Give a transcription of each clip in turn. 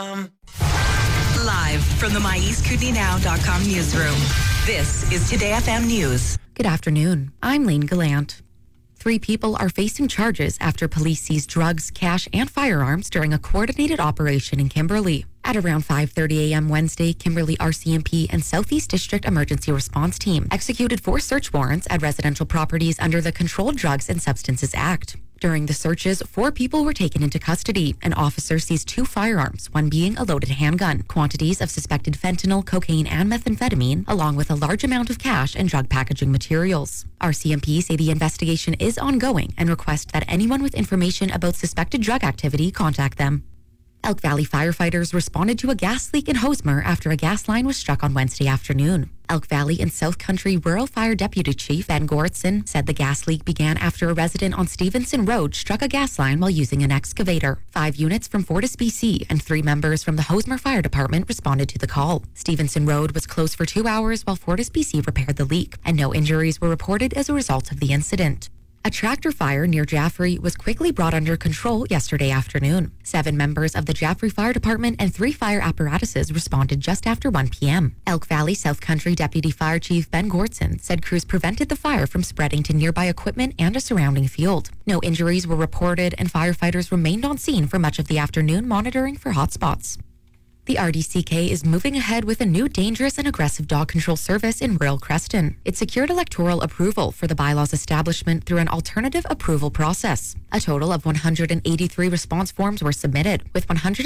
Live from the MyEastKootenayNow.com newsroom, this is Today FM News. Good afternoon. I'm Lane Gallant. 3 people are facing charges after police seized drugs, cash, and firearms during a coordinated operation in Kimberley. At around 5:30 a.m. Wednesday, Kimberley RCMP and Southeast District Emergency Response Team executed 4 search warrants at residential properties under the Controlled Drugs and Substances Act. During the searches, 4 people were taken into custody. An officer seized 2 firearms, one being a loaded handgun, quantities of suspected fentanyl, cocaine, and methamphetamine, along with a large amount of cash and drug packaging materials. RCMP say the investigation is ongoing and request that anyone with information about suspected drug activity contact them. Elk Valley firefighters responded to a gas leak in Hosmer after a gas line was struck on Wednesday afternoon. Elk Valley and South Country Rural Fire Deputy Chief Ben Goritson said the gas leak began after a resident on Stevenson Road struck a gas line while using an excavator. 5 units from Fortis BC and 3 members from the Hosmer Fire Department responded to the call. Stevenson Road was closed for 2 hours while Fortis BC repaired the leak, and no injuries were reported as a result of the incident. A tractor fire near Jaffrey was quickly brought under control yesterday afternoon. 7 members of the Jaffrey Fire Department and 3 fire apparatuses responded just after 1 p.m. Elk Valley South Country Deputy Fire Chief Ben Goritson said crews prevented the fire from spreading to nearby equipment and a surrounding field. No injuries were reported, and firefighters remained on scene for much of the afternoon monitoring for hotspots. The RDCK is moving ahead with a new dangerous and aggressive dog control service in rural Creston. It secured electoral approval for the bylaw's establishment through an alternative approval process. A total of 183 response forms were submitted, with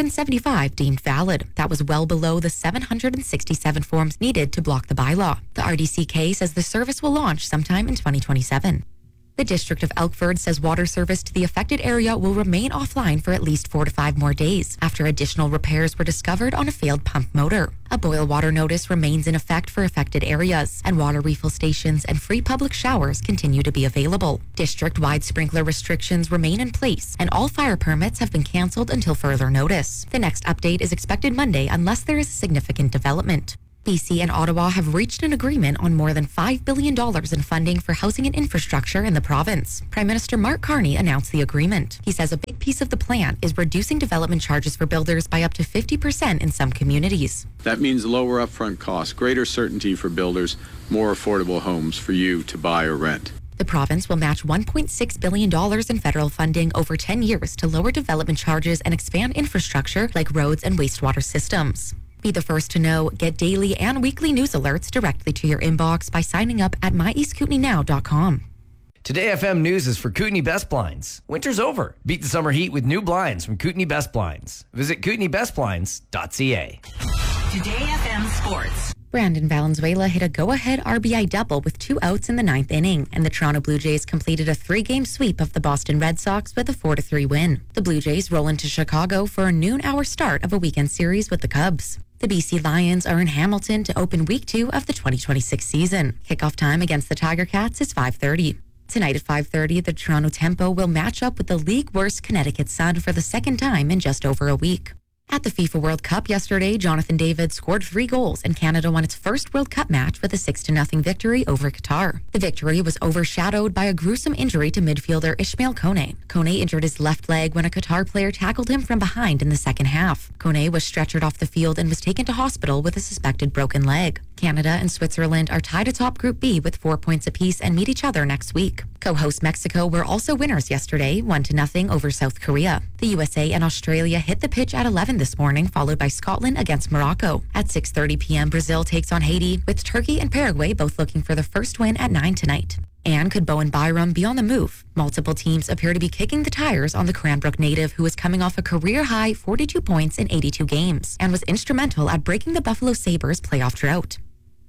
175 deemed valid. That was well below the 767 forms needed to block the bylaw. The RDCK says the service will launch sometime in 2027. The District of Elkford says water service to the affected area will remain offline for at least 4 to 5 more days after additional repairs were discovered on a failed pump motor. A boil water notice remains in effect for affected areas, and water refill stations and free public showers continue to be available. District-wide sprinkler restrictions remain in place, and all fire permits have been canceled until further notice. The next update is expected Monday unless there is a significant development. BC and Ottawa have reached an agreement on more than $5 billion in funding for housing and infrastructure in the province. Prime Minister Mark Carney announced the agreement. He says a big piece of the plan is reducing development charges for builders by up to 50% in some communities. That means lower upfront costs, greater certainty for builders, more affordable homes for you to buy or rent. The province will match $1.6 billion in federal funding over 10 years to lower development charges and expand infrastructure like roads and wastewater systems. Be the first to know. Get daily and weekly news alerts directly to your inbox by signing up at MyEastKootenayNow.com. Today FM News is for Kootenay Best Blinds. Winter's over. Beat the summer heat with new blinds from Kootenay Best Blinds. Visit KootenayBestBlinds.ca. Today FM Sports. Brandon Valenzuela hit a go-ahead RBI double with 2 outs in the 9th inning, and the Toronto Blue Jays completed a 3-game sweep of the Boston Red Sox with a 4-3 win. The Blue Jays roll into Chicago for a noon-hour start of a weekend series with the Cubs. The BC Lions are in Hamilton to open Week 2 of the 2026 season. Kickoff time against the Tiger Cats is 5:30. Tonight at 5:30, the Toronto Tempo will match up with the league-worst Connecticut Sun for the second time in just over a week. At the FIFA World Cup yesterday, Jonathan David scored 3 goals, and Canada won its first World Cup match with a 6-0 victory over Qatar. The victory was overshadowed by a gruesome injury to midfielder Ismail Kone. Kone injured his left leg when a Qatar player tackled him from behind in the second half. Kone was stretchered off the field and was taken to hospital with a suspected broken leg. Canada and Switzerland are tied atop Group B with 4 points apiece and meet each other next week. Co-host Mexico were also winners yesterday, 1-0 over South Korea. The USA and Australia hit the pitch at 11 this morning, followed by Scotland against Morocco. At 6:30 p.m., Brazil takes on Haiti, with Turkey and Paraguay both looking for the first win at 9 tonight. And could Bowen Byram be on the move? Multiple teams appear to be kicking the tires on the Cranbrook native, who is coming off a career-high 42 points in 82 games and was instrumental at breaking the Buffalo Sabres playoff drought.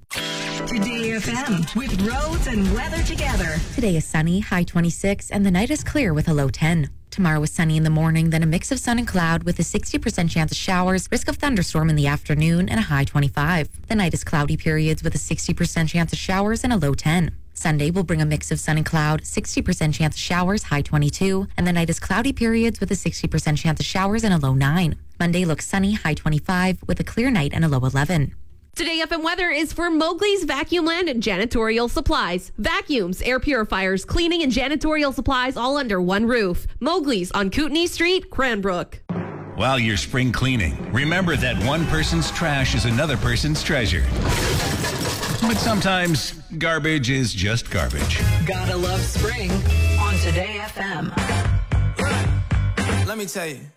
Today FM with roads and weather together. Today is sunny, high 26, and the night is clear with a low 10. Tomorrow is sunny in the morning, then a mix of sun and cloud with a 60% chance of showers, risk of thunderstorm in the afternoon, and a high 25. The night is cloudy periods with a 60% chance of showers and a low 10. Sunday will bring a mix of sun and cloud, 60% chance of showers, high 22, and the night is cloudy periods with a 60% chance of showers and a low 9. Monday looks sunny, high 25, with a clear night and a low 11. Today FM weather is for Mowgli's Vacuum Land and Janitorial Supplies. Vacuums, air purifiers, cleaning, and janitorial supplies all under one roof. Mowgli's on Kootenay Street, Cranbrook. While you're spring cleaning, remember that one person's trash is another person's treasure. But sometimes garbage is just garbage. Gotta love spring on Today FM. Let me tell you.